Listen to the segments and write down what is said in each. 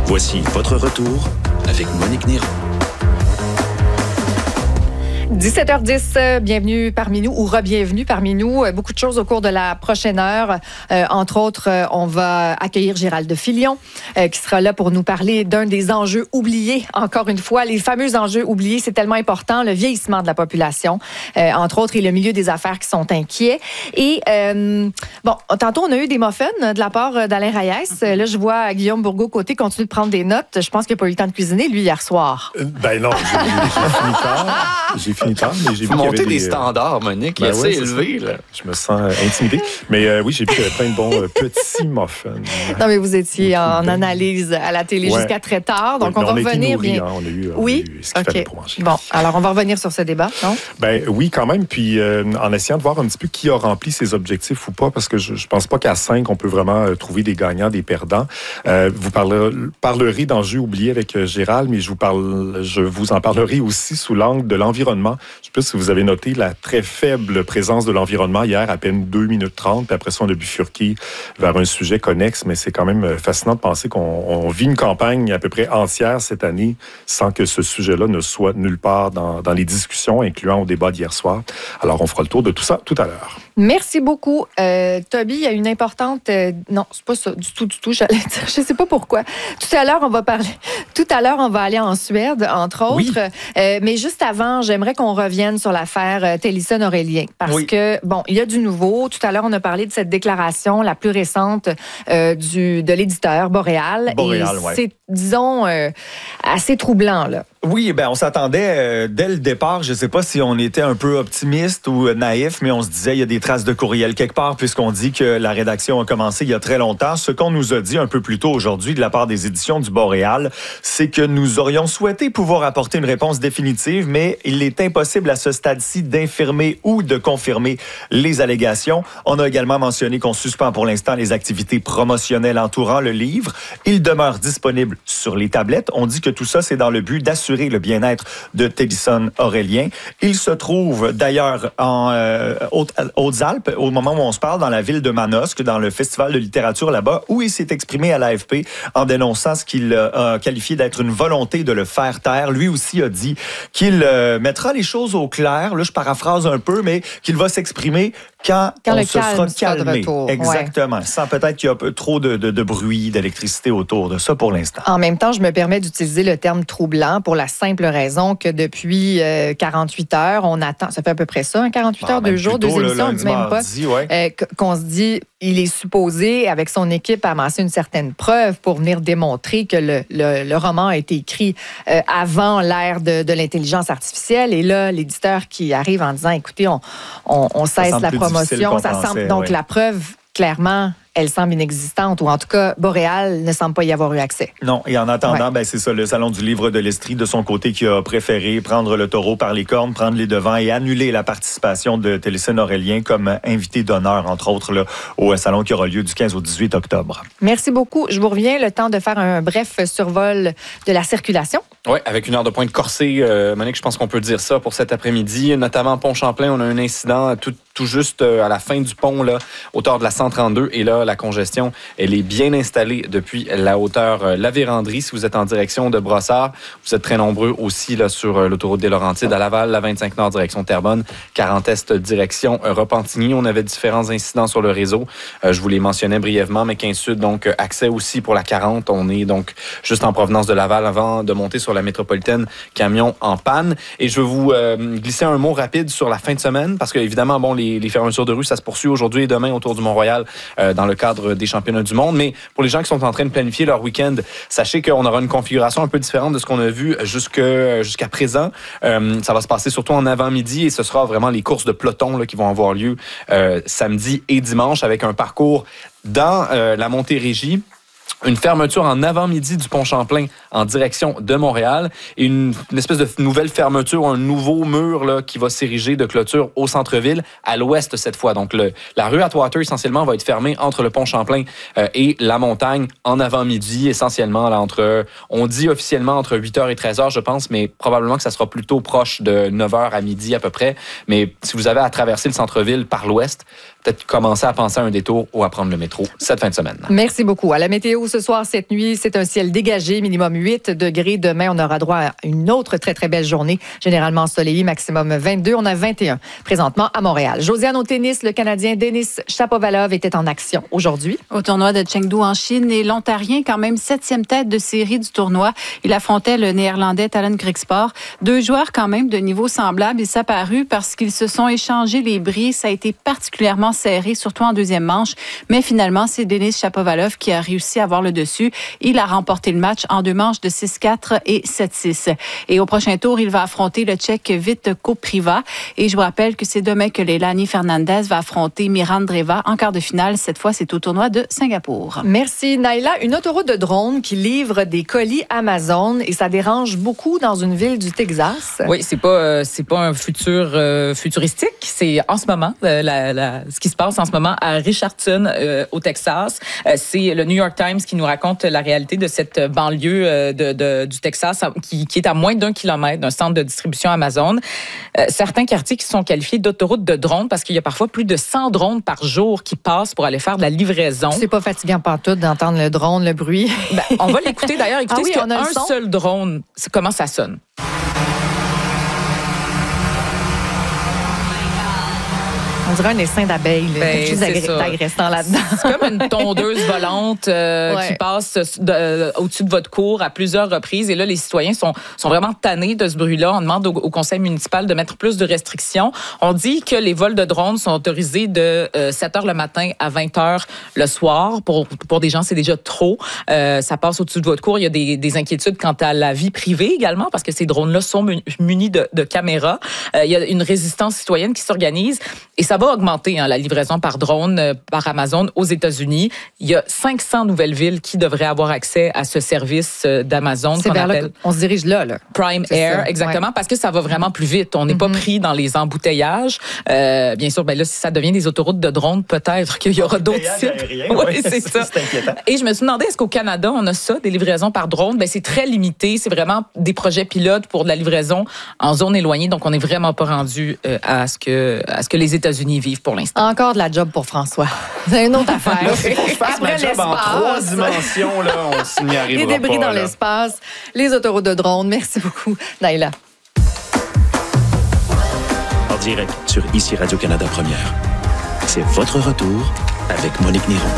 Voici votre retour avec Monique Néron. 17h10, bienvenue parmi nous ou re-bienvenue parmi nous. Beaucoup de choses au cours de la prochaine heure. Entre autres, on va accueillir Gérald de Filion qui sera là pour nous parler d'un des enjeux oubliés. Encore une fois, les fameux enjeux oubliés, c'est tellement important, le vieillissement de la population, entre autres, et le milieu des affaires qui sont inquiets. Et tantôt, on a eu des muffins de la part d'Alain Reyes. Là, je vois Guillaume Bourgault-Côté continuer de prendre des notes. Je pense qu'il n'a pas eu le temps de cuisiner, lui, hier soir. Non, j'ai fini tard, mais j'ai vu qu'il y avait des standards, Monique, assez élevés. Là. Je me sens intimidé. Mais oui, j'ai vu qu'il y avait plein de bons petits muffins. Non, mais vous étiez en analyse à la télé jusqu'à très tard. Donc, on va revenir bien. On a eu ce qu'il fallait pour manger. Bon, alors on va revenir sur ce débat, non? Oui, quand même. Puis en essayant de voir un petit peu qui a rempli ses objectifs ou pas, parce que je pense pas qu'à 5, on peut vraiment trouver des gagnants, des perdants. Vous parlerez d'enjeux oubliés avec Gérald, mais je vous en parlerai aussi sous l'angle de l'environnement. Je ne sais pas si vous avez noté la très faible présence de l'environnement hier, à peine 2 minutes 30, puis après ça, on a bifurqué vers un sujet connexe, mais c'est quand même fascinant de penser qu'on vit une campagne à peu près entière cette année sans que ce sujet-là ne soit nulle part dans les discussions, incluant au débat d'hier soir. Alors, on fera le tour de tout ça tout à l'heure. Merci beaucoup. Toby, il y a une importante... non, c'est pas ça du tout, j'allais dire. Je sais pas pourquoi. Tout à l'heure, on va aller en Suède, entre autres. Oui. Mais juste avant, j'aimerais qu'on revienne sur l'affaire Télisson-Aurélien. Parce que, il y a du nouveau. Tout à l'heure, on a parlé de cette déclaration, la plus récente de l'éditeur Boréal. C'est, disons, assez troublant, là. Oui, on s'attendait dès le départ, je ne sais pas si on était un peu optimiste ou naïf, mais on se disait il y a des traces de courriel quelque part puisqu'on dit que la rédaction a commencé il y a très longtemps. Ce qu'on nous a dit un peu plus tôt aujourd'hui de la part des éditions du Boréal, c'est que nous aurions souhaité pouvoir apporter une réponse définitive, mais il est impossible à ce stade-ci d'infirmer ou de confirmer les allégations. On a également mentionné qu'on suspend pour l'instant les activités promotionnelles entourant le livre. Il demeure disponible sur les tablettes. On dit que tout ça, c'est dans le but d'assurer le bien-être de Télisson-Aurélien. Il se trouve d'ailleurs en Hautes-Alpes, au moment où on se parle, dans la ville de Manosque, dans le festival de littérature là-bas, où il s'est exprimé à l'AFP en dénonçant ce qu'il a qualifié d'être une volonté de le faire taire. Lui aussi a dit qu'il mettra les choses au clair. Là, je paraphrase un peu, mais qu'il va s'exprimer quand on se sera calmé. Exactement. Sans peut-être qu'il y a trop de bruit, d'électricité autour de ça pour l'instant. En même temps, je me permets d'utiliser le terme troublant pour la simple raison que depuis 48 heures, on attend, ça fait à peu près ça, 48 heures, 2 jours, 2 émissions, on ne dit même pas, qu'on se dit, il est supposé, avec son équipe, amasser une certaine preuve pour venir démontrer que le roman a été écrit avant l'ère de l'intelligence artificielle. Et là, l'éditeur qui arrive en disant, écoutez, on cesse la promotion. Ça semble, donc la preuve, clairement, elle semble inexistante, ou en tout cas, Boréal ne semble pas y avoir eu accès. Non, et en attendant, c'est ça, le Salon du livre de l'Estrie, de son côté, qui a préféré prendre le taureau par les cornes, prendre les devants et annuler la participation de Télisson-Aurélien comme invité d'honneur, entre autres, là, au salon qui aura lieu du 15 au 18 octobre. Merci beaucoup. Je vous reviens, le temps de faire un bref survol de la circulation. Oui, avec une heure de pointe corsée, Monique, je pense qu'on peut dire ça pour cet après-midi. Notamment Pont-Champlain, on a un incident tout juste à la fin du pont, là, hauteur de la 132. Et là, la congestion, elle est bien installée depuis la hauteur La Vérandrie. Si vous êtes en direction de Brossard, vous êtes très nombreux aussi là, sur l'autoroute des Laurentides à Laval, la 25 Nord direction Terrebonne, 40 Est direction Repentigny. On avait différents incidents sur le réseau. Je vous les mentionnais brièvement, mais 15 Sud, donc accès aussi pour la 40. On est donc juste en provenance de Laval avant de monter sur la métropolitaine, camion en panne. Et je veux vous glisser un mot rapide sur la fin de semaine, parce que évidemment, les fermetures de rue, ça se poursuit aujourd'hui et demain autour du Mont-Royal dans le cadre des championnats du monde. Mais pour les gens qui sont en train de planifier leur week-end, sachez qu'on aura une configuration un peu différente de ce qu'on a vu jusqu'à présent. Ça va se passer surtout en avant-midi et ce sera vraiment les courses de peloton là, qui vont avoir lieu samedi et dimanche avec un parcours dans la Montérégie. Une fermeture en avant-midi du Pont-Champlain en direction de Montréal et une espèce de nouvelle fermeture, un nouveau mur là, qui va s'ériger de clôture au centre-ville, à l'ouest cette fois. Donc, la rue Atwater, essentiellement, va être fermée entre le Pont-Champlain et la montagne en avant-midi, essentiellement, là, on dit officiellement entre 8h et 13h, je pense, mais probablement que ça sera plutôt proche de 9h à midi à peu près. Mais si vous avez à traverser le centre-ville par l'ouest, peut-être commencer à penser à un détour ou à prendre le métro cette fin de semaine. Merci beaucoup. À la météo ce soir, cette nuit, c'est un ciel dégagé, minimum 8 degrés. Demain, on aura droit à une autre très, très belle journée, généralement ensoleillée, maximum 22. On a 21 présentement à Montréal. Josiane, au tennis, le Canadien Denis Shapovalov était en action aujourd'hui. Au tournoi de Chengdu en Chine, et l'Ontarien, quand même 7e tête de série du tournoi. Il affrontait le Néerlandais Talen Griekspoor. 2 joueurs quand même de niveau semblable. Il s'est apparu parce qu'ils se sont échangés les bris. Ça a été particulièrement serré, surtout en deuxième manche. Mais finalement, c'est Denis Shapovalov qui a réussi à avoir le dessus. Il a remporté le match en 2 manches de 6-4 et 7-6. Et au prochain tour, il va affronter le Tchèque Vít Kopriva. Et je vous rappelle que c'est demain que Leilani Fernandez va affronter Miran Dreva en quart de finale. Cette fois, c'est au tournoi de Singapour. Merci, Naila. Une autoroute de drone qui livre des colis Amazon et ça dérange beaucoup dans une ville du Texas. Oui, c'est pas un futur futuristique. C'est en ce moment, ce qui se passe en ce moment à Richardson, au Texas. C'est le New York Times qui nous raconte la réalité de cette banlieue du Texas qui est à moins d'1 kilomètre d'un centre de distribution Amazon. Certains quartiers qui sont qualifiés d'autoroute de drone parce qu'il y a parfois plus de 100 drones par jour qui passent pour aller faire de la livraison. C'est pas fatigant pantoute d'entendre le drone, le bruit. On va l'écouter d'ailleurs. Écoutez ce qu'un seul drone, comment ça sonne. On dirait un essaim d'abeilles. Quelque chose d'agressant là-dedans. C'est comme une tondeuse volante qui passe au-dessus de votre cour à plusieurs reprises. Et là, les citoyens sont vraiment tannés de ce bruit-là. On demande au conseil municipal de mettre plus de restrictions. On dit que les vols de drones sont autorisés de 7 h le matin à 20 h le soir. Pour des gens, c'est déjà trop. Ça passe au-dessus de votre cour. Il y a des inquiétudes quant à la vie privée également parce que ces drones-là sont munis de caméras. Il y a une résistance citoyenne qui s'organise. Et ça va augmenter la livraison par drone par Amazon aux États-Unis. Il y a 500 nouvelles villes qui devraient avoir accès à ce service d'Amazon. C'est vers là qu'on se dirige là. Prime Air, exactement, parce que ça va vraiment plus vite. On n'est pas pris dans les embouteillages. Bien sûr, là, si ça devient des autoroutes de drones, peut-être qu'il y aura d'autres sites. Oui, c'est ça. C'est inquiétant. Et je me suis demandé, est-ce qu'au Canada, on a ça, des livraisons par drone? C'est très limité. C'est vraiment des projets pilotes pour de la livraison en zone éloignée. Donc, on n'est vraiment pas rendu à ce que les États-Unis vivent pour l'instant. Encore de la job pour François. C'est une autre affaire. Là, c'est pour faire ma job en 3 dimensions. Là, on s'y arrivera pas. Les débris dans l'espace, les autoroutes de drones. Merci beaucoup, Naila. En direct sur ICI Radio-Canada Première. C'est votre retour avec Monique Néron.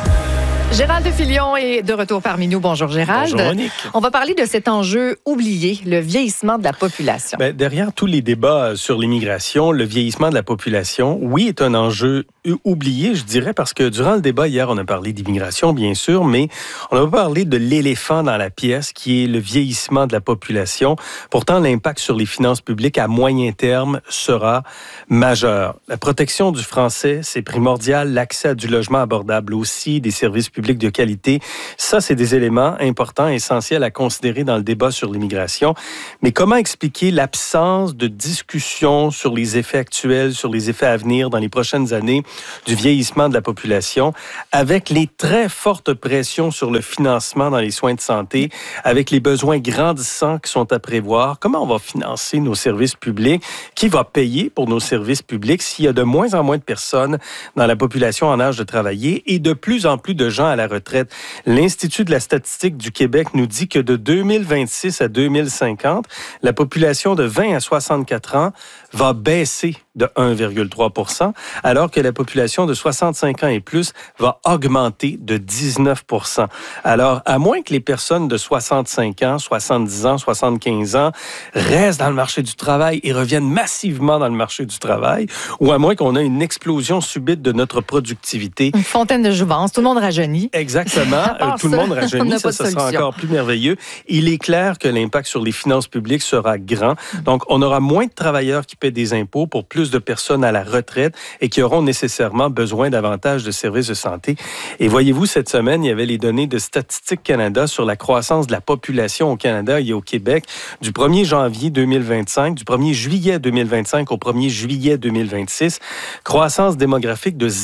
Gérald Filion est de retour parmi nous. Bonjour Gérald. Bonjour Monique. On va parler de cet enjeu oublié, le vieillissement de la population. Derrière tous les débats sur l'immigration, le vieillissement de la population, oui, est un enjeu oublié, je dirais, parce que durant le débat hier, on a parlé d'immigration, bien sûr, mais on a parlé de l'éléphant dans la pièce, qui est le vieillissement de la population. Pourtant, l'impact sur les finances publiques à moyen terme sera majeur. La protection du français, c'est primordial. L'accès à du logement abordable aussi, des services publics de qualité. Ça, c'est des éléments importants, essentiels à considérer dans le débat sur l'immigration. Mais comment expliquer l'absence de discussion sur les effets actuels, sur les effets à venir dans les prochaines années du vieillissement de la population, avec les très fortes pressions sur le financement dans les soins de santé, avec les besoins grandissants qui sont à prévoir? Comment on va financer nos services publics? Qui va payer pour nos services publics s'il y a de moins en moins de personnes dans la population en âge de travailler et de plus en plus de gens à la retraite? L'Institut de la statistique du Québec nous dit que de 2026 à 2050, la population de 20 à 64 ans va baisser de 1,3 %, alors que la population de 65 ans et plus va augmenter de 19 %. Alors, à moins que les personnes de 65 ans, 70 ans, 75 ans restent dans le marché du travail et reviennent massivement dans le marché du travail, ou à moins qu'on ait une explosion subite de notre productivité. Une fontaine de jouvence, tout le monde rajeunit. Exactement, tout le monde rajeunit, ça sera encore plus merveilleux. Il est clair que l'impact sur les finances publiques sera grand. Donc, on aura moins de travailleurs qui paient des impôts pour plus de personnes à la retraite et qui auront nécessairement besoin davantage de services de santé. Et voyez-vous, cette semaine, il y avait les données de Statistique Canada sur la croissance de la population au Canada et au Québec du 1er janvier 2025, du 1er juillet 2025 au 1er juillet 2026. Croissance démographique de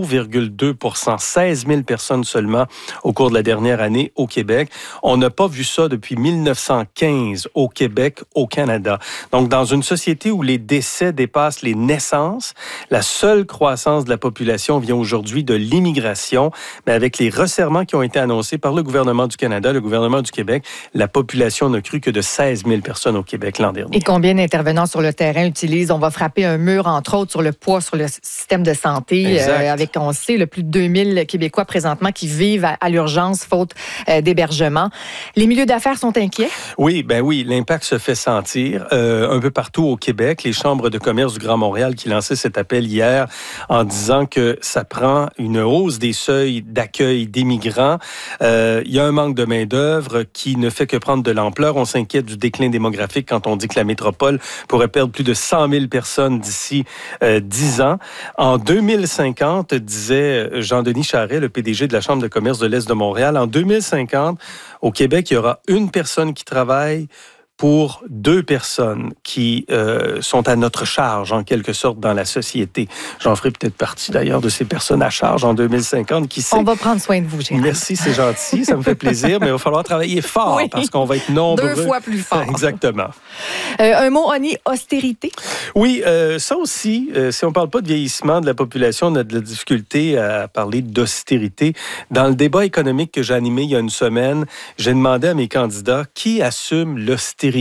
0,2 %, 16 000 personnes seulement au cours de la dernière année au Québec. On n'a pas vu ça depuis 1915 au Québec, au Canada. Donc, dans une société où les décès dépassent les les naissances. La seule croissance de la population vient aujourd'hui de l'immigration. Mais avec les resserrements qui ont été annoncés par le gouvernement du Canada, le gouvernement du Québec, la population n'a cru que de 16 000 personnes au Québec l'an dernier. Et combien d'intervenants sur le terrain utilisent? On va frapper un mur, entre autres, sur le poids, sur le système de santé, avec, on sait, le plus de 2000 Québécois présentement qui vivent à l'urgence faute d'hébergement. Les milieux d'affaires sont inquiets? Oui, l'impact se fait sentir un peu partout au Québec. Les chambres de commerce du Grand Montréal qui lançaient cet appel hier en disant que ça prend une hausse des seuils d'accueil des migrants. Il y a un manque de main-d'œuvre qui ne fait que prendre de l'ampleur. On s'inquiète du déclin démographique quand on dit que la métropole pourrait perdre plus de 100 000 personnes d'ici 10 ans. En 2050, disait Jean-Denis Charest, le PDG de la Chambre de commerce de l'Est de Montréal, en 2050, au Québec, il y aura une personne qui travaille pour 2 personnes qui sont à notre charge, en quelque sorte, dans la société. J'en ferai peut-être partie, d'ailleurs, de ces personnes à charge en 2050. Qui sait? On va prendre soin de vous, Gérald. Merci, c'est gentil, ça me fait plaisir, mais il va falloir travailler fort parce qu'on va être nombreux. 2 fois plus fort. Exactement. Un mot, Oni, austérité? Oui, ça aussi, si on ne parle pas de vieillissement de la population, on a de la difficulté à parler d'austérité. Dans le débat économique que j'ai animé il y a une semaine, j'ai demandé à mes candidats qui assume l'austérité.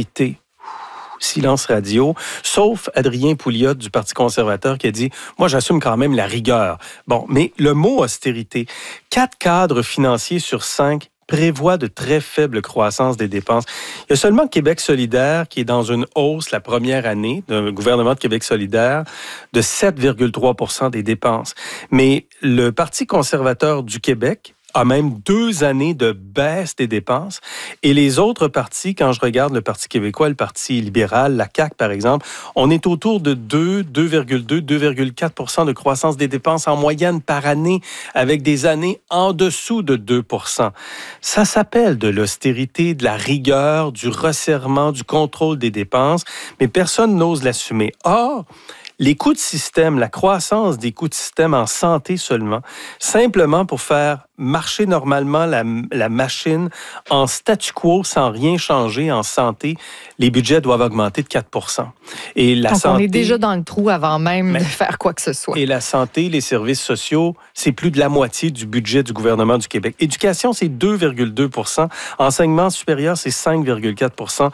Silence radio, sauf Adrien Pouliot du Parti conservateur qui a dit « Moi, j'assume quand même la rigueur. » Bon, mais le mot austérité, 4 cadres financiers sur 5 prévoit de très faibles croissances des dépenses. Il y a seulement Québec solidaire qui est dans une hausse la première année d'un gouvernement de Québec solidaire de 7,3 % des dépenses. Mais le Parti conservateur du Québec a même 2 années de baisse des dépenses. Et les autres partis, quand je regarde le Parti québécois, le Parti libéral, la CAQ, par exemple, on est autour de 2,2, 2,4 % de croissance des dépenses en moyenne par année, avec des années en dessous de 2 %. Ça s'appelle de l'austérité, de la rigueur, du resserrement, du contrôle des dépenses, mais personne n'ose l'assumer. Or, les coûts de système, la croissance des coûts de système en santé seulement, simplement pour faire marcher normalement la machine en statu quo sans rien changer en santé, les budgets doivent augmenter de 4 %. Et la Donc, santé, on est déjà dans le trou avant même de faire quoi que ce soit. Et la santé, les services sociaux, c'est plus de la moitié du budget du gouvernement du Québec. Éducation, c'est 2,2 %. Enseignement supérieur, c'est 5,4 %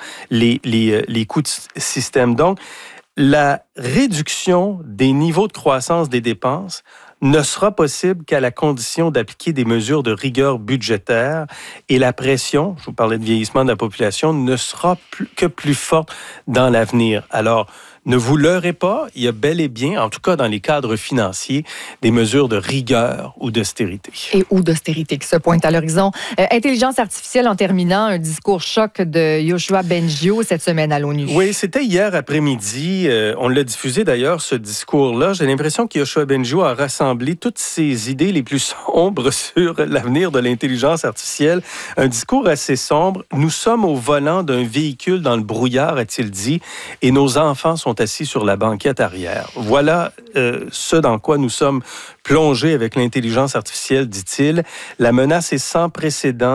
les coûts de système. Donc, la réduction des niveaux de croissance des dépenses ne sera possible qu'à la condition d'appliquer des mesures de rigueur budgétaire et la pression, je vous parlais de vieillissement de la population, ne sera que plus forte dans l'avenir. Alors, ne vous leurrez pas, il y a bel et bien, en tout cas dans les cadres financiers, des mesures de rigueur ou d'austérité. Et ou d'austérité qui se pointent à l'horizon. Intelligence artificielle en terminant, un discours choc de Yoshua Bengio cette semaine à l'ONU. Oui, c'était hier après-midi. On l'a diffusé d'ailleurs, ce discours-là. J'ai l'impression que Yoshua Bengio a rassemblé toutes ses idées les plus sombres sur l'avenir de l'intelligence artificielle. Un discours assez sombre. Nous sommes au volant d'un véhicule dans le brouillard, a-t-il dit, et nos enfants sont assis sur la banquette arrière. Voilà ce dans quoi nous sommes plongés avec l'intelligence artificielle, dit-il. La menace est sans précédent.